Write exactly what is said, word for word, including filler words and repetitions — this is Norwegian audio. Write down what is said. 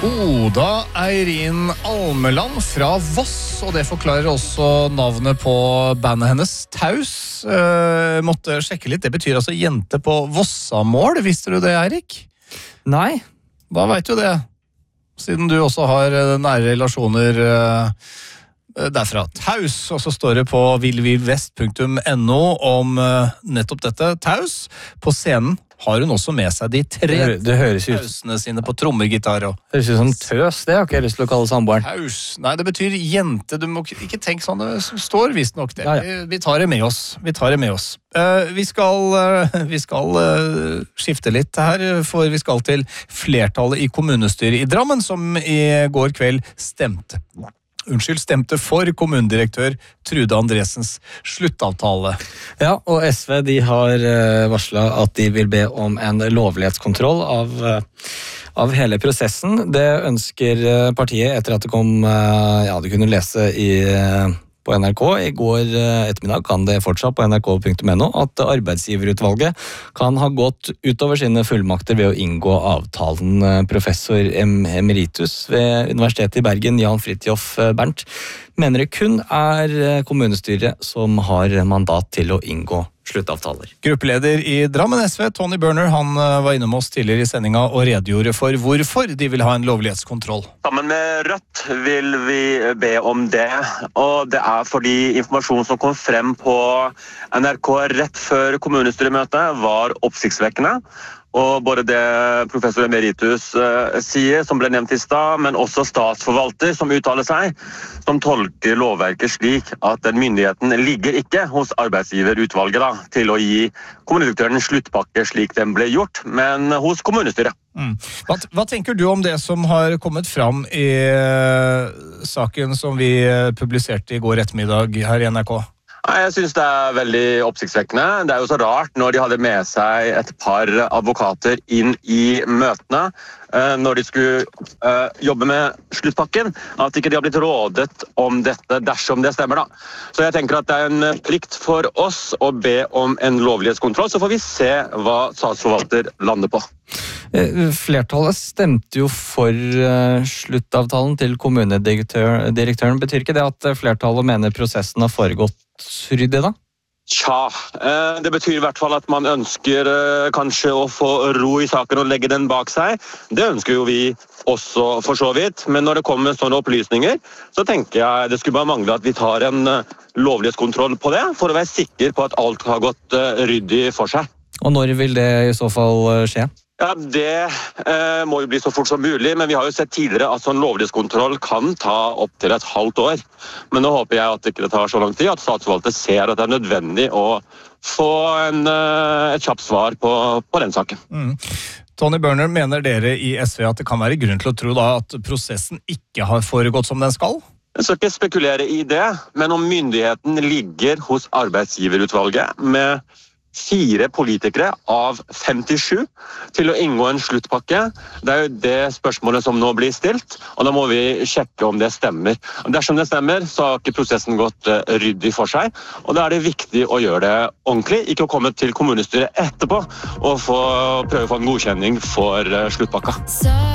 Oda Eirin Almeland fra Voss, og det forklarer også navnet på bandet hennes, Taus. Eh, måtte sjekke litt, det betyr altså jente på Vossamål, visste du det, Eirik? Nei. Da vet du det, siden du også har nære relasjoner eh, derfra. Taus, og så står det på villvillvest punktum no om eh, nettopp dette. Taus, på scenen har hun også med seg de tre det, det høres ut tausene sine på trommer, gitar og... Det høres ut som tøs, det har ikke jeg lyst til å kalle samboeren. Taus. Nei, det betyr jente. Du må ikke tenke sånn, det står visst nok det. Ja, ja. Vi, vi tar det med oss. Vi tar det med oss. Uh, vi skal, uh, vi skal uh, skifte litt her, for vi skal til flertallet i kommunestyret i Drammen, som i går kveld stemte. Unnskyld, stemte for kommunedirektør Trude Andresens sluttavtale. Ja, og S V de har varslet at de vil be om en lovlighetskontroll av, av hele prosessen. Det ønsker partiet etter at det kom, ja, du kunne lese i... på N R K. I går ettermiddag kan det fortsatt på N R K punktum no at arbeidsgiverutvalget kan ha gått utover sine fullmakter ved å inngå avtalen. Professor emeritus ved Universitetet i Bergen, Jan Fridtjof Bernt, mener det kun er kommunestyret som har mandat til å inngå sluttavtaler. Gruppeleder i Drammen S V, Tony Burner, han var inne med oss tidligere i sendinga og redegjorde for hvorfor de vil ha en lovlighetskontroll. Sammen med Rødt vil vi be om det, og det er fordi informasjonen som kom frem på N R K rett før kommunestyremøtet var oppsiktsvekkende. Og både det professor emeritus uh, sier, som ble nevnt i stad, men også statsforvalter som uttaler seg, som tolker lovverket slik at den myndigheten ligger ikke hos arbeidsgiverutvalget da, til å gi kommunedirektøren sluttpakke slik den ble gjort, men hos kommunestyret. Mm. Hva, hva tenker du om det som har kommet fram i uh, saken som vi publiserte i går ettermiddag her i N R K? Jeg synes det er veldig oppsiktsvekkende. Det er jo så rart når de hadde med seg et par advokater inn i møtene, når de skulle jobbe med sluttpakken, at ikke de har blitt rådet om dette dersom det stemmer da. Så jeg tenker at det er en plikt for oss å be om en lovlighetskontroll, så får vi se hva statsforvalter lander på. Flertallet stemte jo for sluttavtalen til kommunedirektøren. Betyr ikke det at flertallet mener prosessen har foregått ryddig da? Tja, det betyr i hvert fall at man ønsker kanskje å få ro i saken og legge den bak seg. Det ønsker jo vi også for så vidt, men når det kommer sånne opplysninger, så tenker jeg det skulle bare mangle at vi tar en lovlighetskontroll på det, for å være sikker på at alt har gått ryddig for seg. Og når vil det i så fall skje? Ja, det eh, må jo bli så fort som mulig, men vi har jo sett tidligere at sånn lovlighetskontroll kan ta opp til et halvt år. Men nå håper jeg at det ikke tar så lang tid, at statsforvalter ser at det er nødvendig å få en, et kjapt svar på, på den saken. Mm. Tony Burner, mener dere i S V at det kan være grunn til å tro da at prosessen ikke har foregått som den skal? Jeg skal ikke spekulere i det, men om myndigheten ligger hos arbeidsgiverutvalget med fire politikere av femtisju til å inngå en sluttpakke. Det er jo det spørsmålet som nå blir stilt, og da må vi sjekke om det stemmer. Og dersom det stemmer, så har ikke prosessen gått ryddig for seg, og da er det viktig å gjøre det ordentlig, ikke å komme til kommunestyret etterpå og få, prøve å få en godkjenning for sluttpakka.